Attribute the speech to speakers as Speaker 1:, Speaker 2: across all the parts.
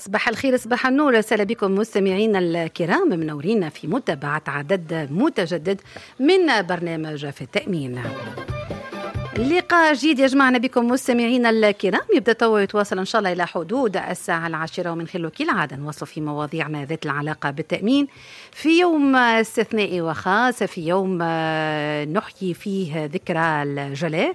Speaker 1: صباح الخير صباح النور، سهلا بكم مستمعينا الكرام منورين في متابعة عدد متجدد من برنامج في التأمين. لقاء جديد يجمعنا بكم مستمعينا الكرام، يبدأ تو يتواصل إن شاء الله إلى حدود الساعة 10، ومن خلاله كالعادة نوصل في مواضيعنا ذات العلاقة بالتأمين في يوم استثنائي وخاص، في يوم نحيي فيه ذكرى الجلاء،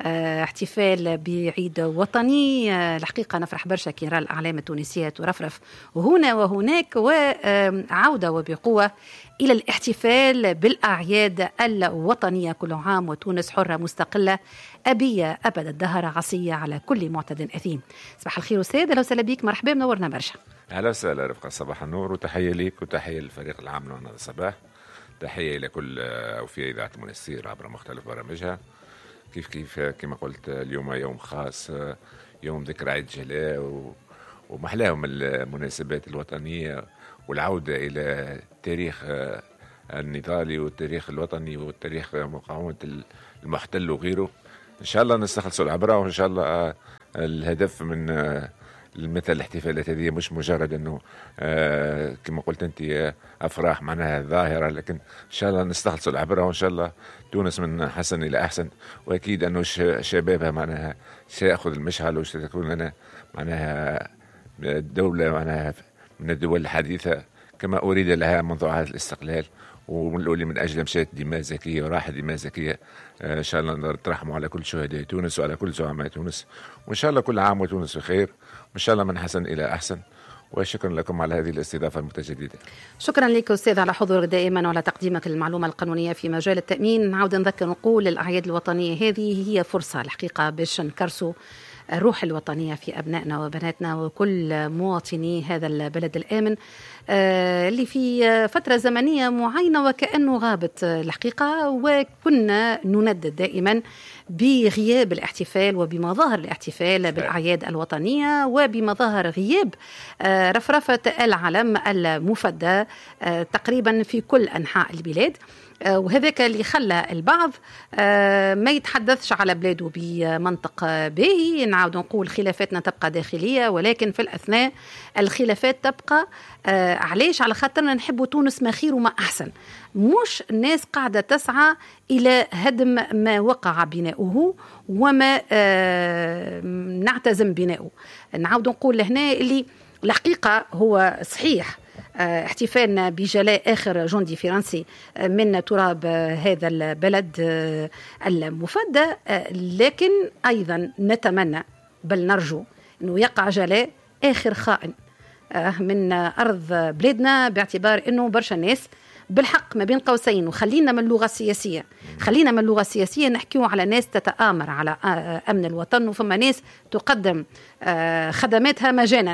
Speaker 1: احتفال بعيد وطني. الحقيقة نفرح برشا كي نرى الأعلام التونسية ترفرف هنا وهناك، وعودة وبقوة إلى الاحتفال بالأعياد الوطنية. كل عام وتونس حرة مستقلة أبية أبد الدهر، عصية على كل معتد أثيم. صباح الخير أستاذ، لو سهلا بيك، مرحبا، منورنا برشا.
Speaker 2: أهلا وسهلا رفقة، صباح النور، وتحية ليك وتحية للفريق العام لنا هذا الصباح، تحية إلى كل أوفياء إذاعة منستير عبر مختلف برامجها. كيف كما قلت اليوم يوم خاص، يوم ذكرى عيد جلاء، ومحلاهم المناسبات الوطنية والعودة إلى التاريخ النضالي والتاريخ الوطني والتاريخ مقاومة المحتل وغيره. إن شاء الله نستخلصوا العبرة، وإن شاء الله الهدف من مثل الاحتفالات هذه مش مجرد أنه كما قلت أنت أفراح معناها ظاهرة، لكن إن شاء الله نستخلصوا العبرة، وإن شاء الله تونس من حسن إلى أحسن. وأكيد أنه شبابها معناها سيأخذ المشعل، وستكون لنا معناها دولة معناها من الدول الحديثة كما أريد لها منذ عهد الاستقلال، والأولي من أجل مشات دماء زكية وراحة دماء زكية. إن شاء الله نترحموا على كل شهداء تونس وعلى كل زعماء تونس، وإن شاء الله كل عام وتونس بخير، وإن شاء الله من حسن إلى أحسن. وشكرا لكم على هذه الاستضافة المتجددة.
Speaker 1: شكرا لك أستاذ على حضورك دائما وعلى تقديمك المعلومة القانونية في مجال التأمين. نعود نذكر نقول الأعياد الوطنية هذه هي فرصة الحقيقة باش نكرسوا الروح الوطنية في أبنائنا وبناتنا وكل مواطني هذا البلد الآمن اللي في فترة زمنية معينة وكأنه غابت الحقيقة، وكنا نندد دائما بغياب الاحتفال وبمظاهر الاحتفال بالأعياد الوطنية، وبمظاهر غياب رفرفة العلم المفدى تقريبا في كل أنحاء البلاد. وهذاك اللي خلى البعض ما يتحدثش على بلاده بمنطق باهي. نعاود نقول خلافاتنا تبقى داخلية، ولكن في الأثناء الخلافات تبقى علاش؟ على خاطرنا نحبوا تونس ما خير وما أحسن، مش الناس قاعدة تسعى إلى هدم ما وقع بناؤه وما نعتزم بناؤه. نعاود نقول لهنا اللي الحقيقة هو صحيح احتفالنا بجلاء آخر جندي فرنسي من تراب هذا البلد المفدى، لكن أيضا نتمنى بل نرجو أنه يقع جلاء آخر خائن من أرض بلادنا، باعتبار أنه برشا الناس بالحق ما بين قوسين، وخلينا من اللغة السياسية، خلينا من اللغة السياسية نحكيو على ناس تتآمر على أمن الوطن، وفما ناس تقدم خدماتها مجانا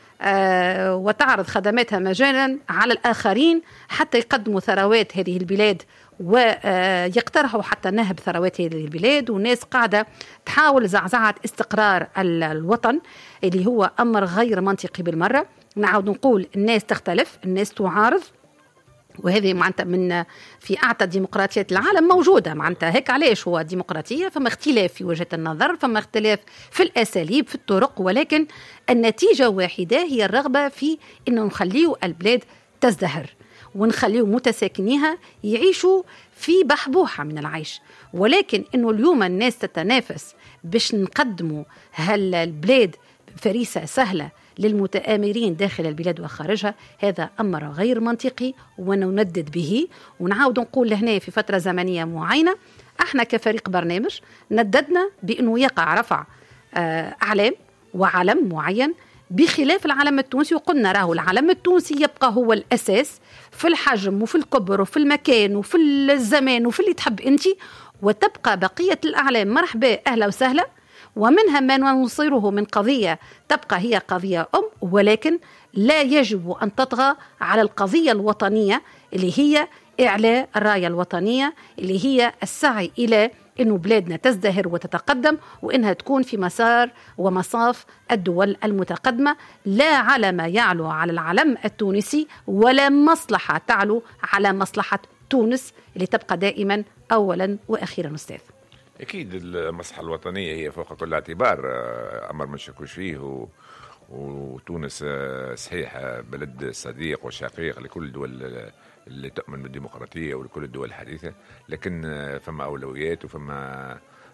Speaker 1: وتعرض خدماتها مجانا على الآخرين حتى يقدموا ثروات هذه البلاد ويقترحوا حتى نهب ثروات هذه البلاد. وناس قاعدة تحاول زعزعة استقرار الوطن اللي هو أمر غير منطقي بالمرة. نعود نقول الناس تختلف، الناس تعارض، وهذه معناتها من في أعتى ديمقراطيات العالم موجودة. معناتها هيك علاش هو ديمقراطية، فما اختلاف في وجهة النظر، فما اختلاف في الأساليب في الطرق، ولكن النتيجة واحدة، هي الرغبة في أنه نخليه البلاد تزدهر ونخليه متساكنيها يعيشوا في بحبوحة من العيش. ولكن أنه اليوم الناس تتنافس باش نقدموا هالبلاد فريسة سهلة للمتآمرين داخل البلاد وخارجها، هذا أمر غير منطقي ونندد به. ونعاود نقول لهنا في فترة زمنية معينة احنا كفريق برنامج نددنا بأنه يقع رفع أعلام وعلم معين بخلاف العلم التونسي، وقلنا راهو العلم التونسي يبقى هو الأساس في الحجم وفي الكبر وفي المكان وفي الزمان وفي اللي تحب انت، وتبقى بقية الأعلام مرحبا أهلا وسهلا، ومنها ما ننصره من قضية تبقى هي قضية ولكن لا يجب أن تطغى على القضية الوطنية اللي هي إعلاء الراية الوطنية، اللي هي السعي إلى أنه بلادنا تزدهر وتتقدم، وإنها تكون في مسار ومصاف الدول المتقدمة، لا على ما يعلو على العلم التونسي، ولا مصلحة تعلو على مصلحة تونس اللي تبقى دائما أولا وأخيرا. أستاذ،
Speaker 2: أكيد المصلحة الوطنية هي فوق كل اعتبار، أمر ما نشكوش فيه، وتونس صحيح بلد صديق وشقيق لكل الدول اللي تؤمن بالديمقراطية ولكل الدول الحديثة، لكن فما أولويات وفما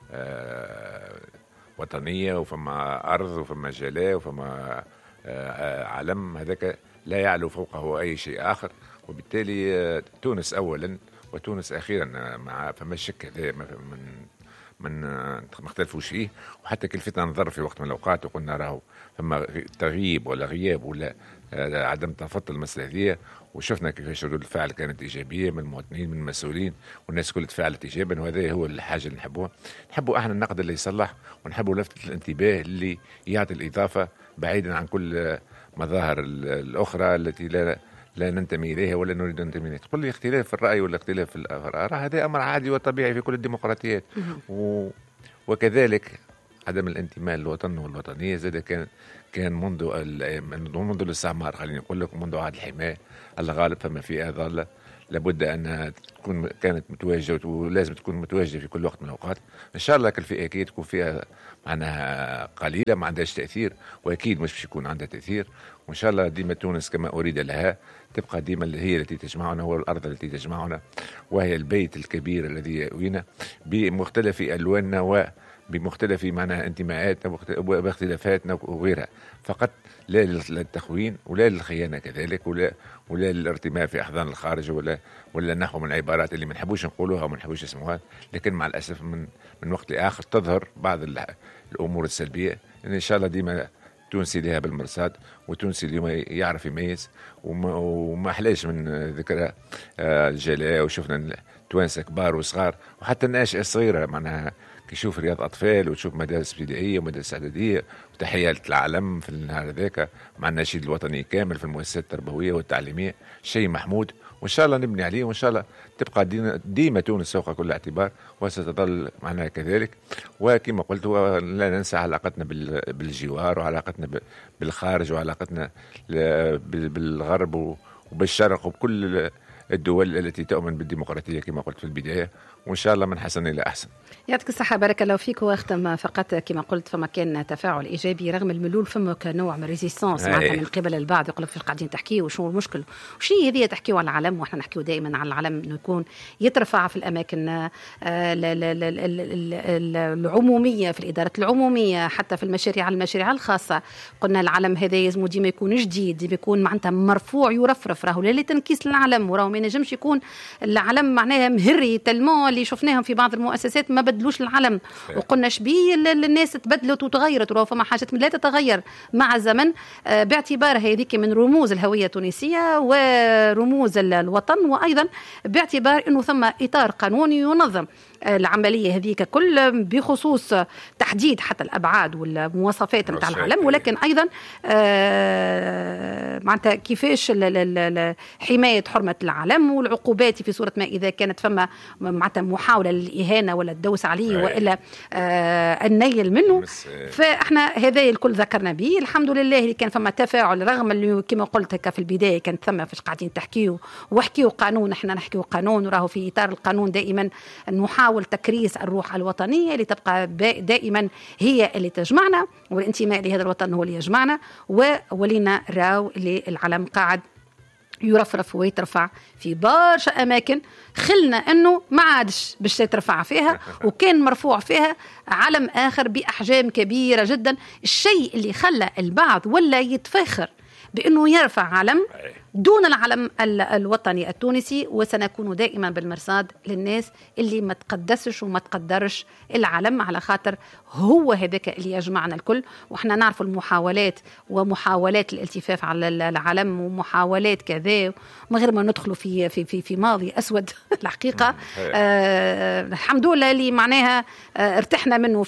Speaker 2: وطنية وفما أرض وفما جلاء وفما علم، هذاك لا يعلو فوقه أي شيء آخر. وبالتالي تونس أولا وتونس أخيرا، مع فما شك هذا من ما اختلفوش فيه. وحتى كلفتنا نظر في وقت من الأوقات وقلنا راهو فما تغييب ولا غياب ولا عدم تفضل المسألة هذه، وشفنا كيفاش ردود الفعل كانت إيجابية من المواطنين من المسؤولين، والناس كلها تفاعلت إيجابا. وهذا هو الحاجة اللي نحبوها. نحبوا احنا النقد اللي يصلح، ونحبوا لفتة الانتباه اللي يعطي الإضافة بعيدا عن كل مظاهر الأخرى التي لا ننتمي إليها ولا نريد أن ننتمي إليها. تقول لي اختلاف في الرأي ولا اختلاف في الآراء، هذا أمر عادي وطبيعي في كل الديمقراطيات. وكذلك عدم الانتماء للوطن والوطنية زاد كان منذ الاستعمار، خليني أقول لك، منذ عهد الحماية الغالب فما فئة ضالة لابد أن كانت متواجدة ولازم تكون متواجدة في كل وقت من الأوقات. إن شاء الله الفئة أكيد تكون فيها معناها قليلة ما عندهاش تأثير، وأكيد مش يكون عندها تأثير. وإن شاء الله ديما تونس كما أريد لها تبقى ديما هي التي تجمعنا، هو الأرض التي تجمعنا، وهي البيت الكبير الذي يأوينا بمختلف ألواننا وبمختلف معناها انتماءاتنا واختلافاتنا وغيرها، فقط لا للتخوين ولا للخيانة كذلك ولا للارتماء في أحضان الخارج ولا نحو من العبارات اللي ما نحبوش نقولوها وما نحبوش نسموها. لكن مع الأسف من وقت لآخر تظهر بعض الأمور السلبية. إن شاء الله ديما تونسي لها بالمرصاد، وتونسي اليوم يعرف يميز، وما أحلاش من ذكرى الجلاء. وشفنا توانسة كبار وصغار وحتى الناشئة الصغيرة معناها كيشوف رياض أطفال وتشوف مدارس ابتدائية ومدارس إعدادية، وتحيات العالم في النهار ذاك مع النشيد الوطني كامل في المؤسسات التربوية والتعليمية، شيء محمود وإن شاء الله نبني عليه. وإن شاء الله تبقى ديما تونس فوق كل اعتبار وستظل معناها كذلك. وكما قلت لا ننسى علاقتنا بالجوار وعلاقتنا بالخارج وعلاقتنا بالغرب وبالشرق وبكل الدول التي تؤمن بالديمقراطية كما قلت في البداية، وإن شاء الله من حسن إلى أحسن.
Speaker 1: يعطيك الصحة، بارك الله فيك. واختم فقط كما قلت فما كان تفاعل إيجابي رغم الملول، فما كنوع من ريزيستانس معناتها من قبل البعض يقول لك فيش قاعدين تحكيوا وشنو المشكل وشي هذه تحكيوا على العلم، وإحنا نحكيوا دائما على العلم إنه يكون يترفع في الأماكن العمومية، في الإدارات العمومية، حتى في المشاريع الخاصة. قلنا العلم هذا يلزم ديما يكون جديد، ديما يكون معناتها مرفوع يرفرف، راهو لا تنكيس للعلم، وراهو ما ينجمش يكون العلم معناها مهري تلمو اللي شفناهم في بعض المؤسسات ما بدلوش العلم. وقلنا شبيه الناس تبدلت وتغيرت، وراهو فما حاجات لا تتغير مع الزمن باعتبار هذيك من رموز الهوية التونسية ورموز الوطن، وأيضا باعتبار أنه ثم إطار قانوني ينظم العملية هذيك كل بخصوص تحديد حتى الأبعاد والمواصفات نتاع العلم، ولكن أيضا معناتها كيفاش حماية حرمة العلم والعقوبات في صورة ما إذا كانت فما معناتها محاولة للإهانة ولا الدوس عليه وإلا النيل منه. فإحنا هذا الكل ذكرنا به الحمد لله اللي كان فما تفاعل، رغم اللي كما قلت هكا في البداية كانت ثم فاش قاعدين تحكيوا وحكيوا قانون، إحنا نحكيوا قانون وراه في إطار القانون دائما نحاول تكريس الروح الوطنية اللي تبقى دائما هي اللي تجمعنا، والانتماء لهذا الوطن هو اللي يجمعنا. وولينا راو اللي العلم قاعد يرفرف ويترفع في برشا أماكن خلنا أنه ما عادش باش يترفع فيها، وكان مرفوع فيها علم آخر بأحجام كبيرة جدا، الشيء اللي خلى البعض ولا يتفاخر بأنه يرفع علم دون العلم الوطني التونسي. وسنكون دائما بالمرصاد للناس اللي ما تقدسش وما تقدرش العلم، على خاطر هو هذاك اللي يجمعنا الكل. وإحنا نعرف المحاولات ومحاولات الالتفاف على العلم ومحاولات كذا من غير ما ندخلوا في ماضي أسود الحقيقة. الحمد لله اللي معناها ارتحنا منه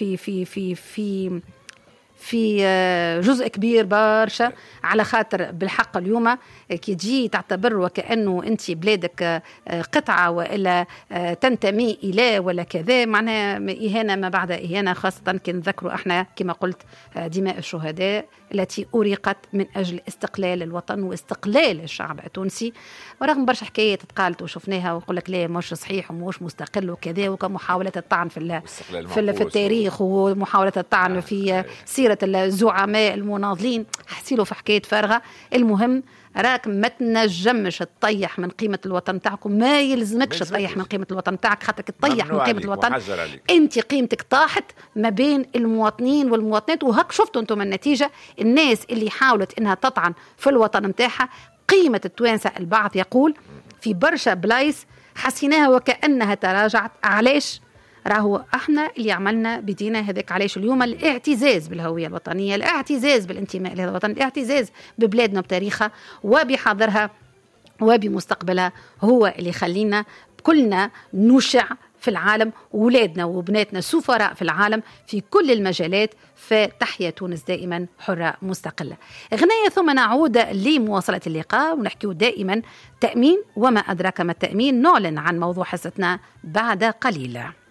Speaker 1: في جزء كبير برشا، على خاطر بالحق اليوم كي تجي تعتبر وكأنه أنت بلادك قطعة وإلا تنتمي إلى ولا كذا، معناها إهانة ما بعد إهانة، خاصة كي نذكروا احنا كما قلت دماء الشهداء التي أريقت من أجل استقلال الوطن واستقلال الشعب التونسي. ورغم برشا حكايات تقالت وشفناها ويقول لك لا مش صحيح ومش مستقل وكذا، وكمحاولة الطعن في التاريخ ومحاولة الطعن في سيرة سيرة الزعماء المناضلين، حسيلوا في حكاية فارغة. المهم راك ما تنجمش تطيح من قيمة الوطن تاعكم، ما يلزمكش تطيح من قيمة الوطن تاعك، خاطر تطيح من قيمة الوطن انت قيمتك طاحت ما بين المواطنين والمواطنات. وهك شفتوا انتم النتيجة، الناس اللي حاولت انها تطعن في الوطن نتاعها قيمة التوانسة. البعض يقول في برشا بلايص حسيناها وكأنها تراجعت. علاش؟ راهو احنا اللي عملنا بدينا هذاك. علاش اليوم الاعتزاز بالهوية الوطنية، الاعتزاز بالانتماء لهذا الوطن، الاعتزاز ببلادنا بتاريخها وبحاضرها وبمستقبلها هو اللي يخلينا كلنا نشع في العالم، ولادنا وبناتنا سفراء في العالم في كل المجالات. فتحيا تونس دائما حرة مستقلة. غنية ثم نعود لمواصلة اللقاء ونحكي دائما تأمين وما أدراك ما التأمين. نعلن عن موضوع حصتنا بعد قليل.